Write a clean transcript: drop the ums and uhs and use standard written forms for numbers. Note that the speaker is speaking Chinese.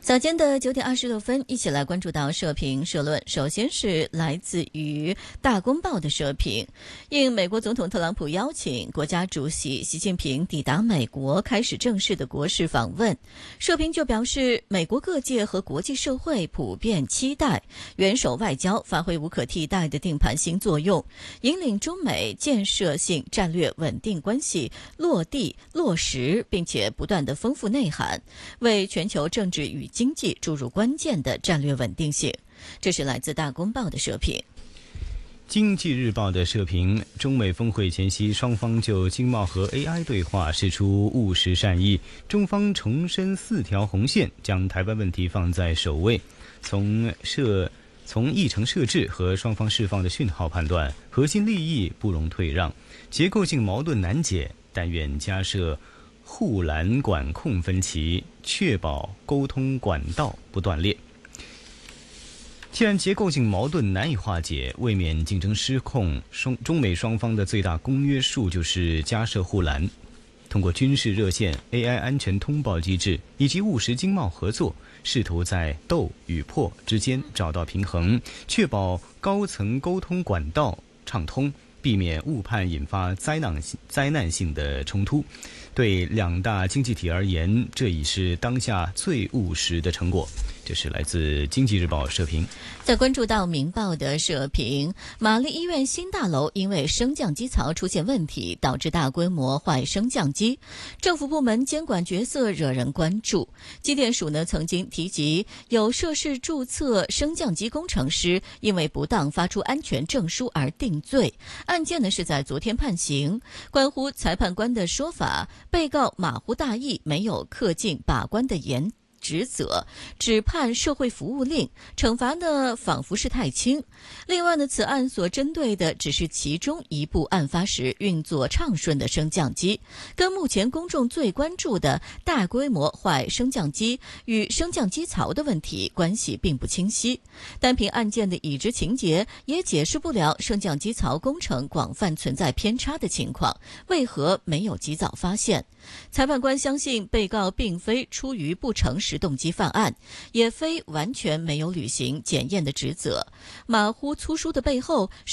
早间的9点26分，一起来关注到社评社论。首先是来自于大公报的社评，应美国总统特朗普邀请，国家主席习近平抵达美国，开始正式的国事访问。社评就表示，美国各界和国际社会普遍期待元首外交发挥无可替代的定盘新作用，引领中美建设性战略稳定关系落地落实，并且不断的丰富内涵，为全球政治与经济注入关键的战略稳定性。这是来自大公报的社评。 经济日报的社评，中美峰会前夕，双方就经贸和 AI 对话释出务实善意，中方重申4条红线，将台湾问题放在首位。从议程设置和双方释放的讯号判断，核心利益不容退让，结构性矛盾难解，但愿加设护栏管控分歧，确保沟通管道不断裂。既然结构性矛盾难以化解，为免竞争失控，中美双方的最大公约数就是加设护栏，通过军事热线、AI 安全通报机制以及务实经贸合作，试图在斗与破之间找到平衡，确保高层沟通管道畅通，避免误判引发灾难性的冲突。对两大经济体而言，这已是当下最务实的成果。这是来自经济日报社评。 在关注到明报的社评，玛丽医院新大楼因为升降机槽出现问题，导致大规模坏升降机，政府部门监管角色惹人关注。机电署呢曾经提及，有涉事注册升降机工程师因为不当发出安全证书而定罪，案件呢是在昨天判刑。关乎裁判官的说法，被告马虎大意，没有恪尽把关的职责，只判社会服务令，惩罚呢仿佛是太轻。另外呢，此案所针对的只是其中一部案发时运作畅顺的升降机，跟目前公众最关注的大规模坏升降机与升降机槽的问题关系并不清晰。单凭案件的已知情节，也解释不了升降机槽工程广泛存在偏差的情况，为何没有及早发现？裁判官相信被告并非出于不诚实动机犯案，也非完全没有履行检验的职责，马虎粗疏的背后